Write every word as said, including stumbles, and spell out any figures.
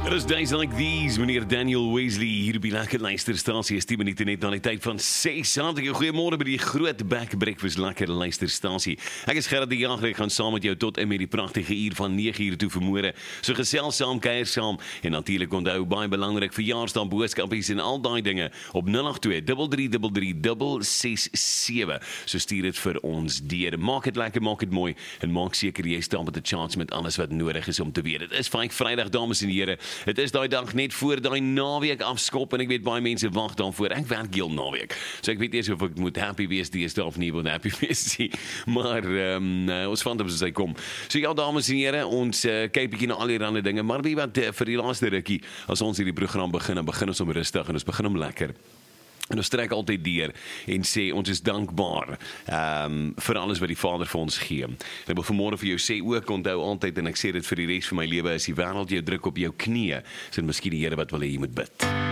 It is days like these, meneer Daniel Wesley, hier op die Lekker Luisterstasie, is tien minute net na die tyd van ses. Hartlik goeiemôre by die groot Back Breakfast Lekker Luisterstasie. Ek is Gerard die Jager, ek gaan saam met jou tot en met die pragtige uur van nege uur toe vanmôre. So gesels saam, kuier saam en natuurlik onthou baie belangrik verjaarsdag boodskapies en al daai dinge op nul agt twee, drie drie drie drie, ses ses sewe. So stuur dit vir ons deur. Maak dit lekker, maak dit mooi en maak seker jy staan met 'n chance met alles wat nodig is om te weet. Dit is vyf Vrydag, dames en here. Het is daai dag net voor daai naweek afskop en ek weet baie mense wag daarvoor. Ek werk heel naweek. So ek weet eers of ek moet happy wees die eerste of nie wil happy wees nie. Maar um, uh, ons vind op soos hy kom. So ja, dames en here, ons uh, kyk bietjie na al die ander dinge, maar wie wat uh, vir die laaste rukkie as ons hierdie program begin, dan begin ons om rustig en ons begin om lekker. En ons trek altyd deur en sê ons is dankbaar um, vir alles wat die Vader vir ons gee. En ek wil vanmôre vir jou sê ook, onthou altyd, en ek sê dit vir die res van my lewe, as die wêreld jou druk op jou knieë, is dit miskien die Here wat wil hê jy moet bid.